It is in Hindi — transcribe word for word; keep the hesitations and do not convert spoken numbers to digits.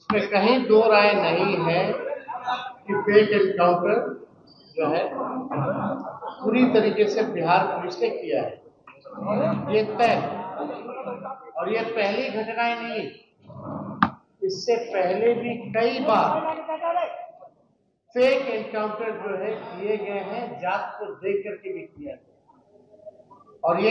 में कहीं दो राय नहीं है कि फेक एनकाउंटर जो है पूरी तरीके से बिहार पुलिस ने किया है, ये तय। और ये पहली घटनाएं नहीं, इससे पहले भी कई बार फेक एनकाउंटर जो है किए गए हैं, जात को देख करके भी किया गया। और ये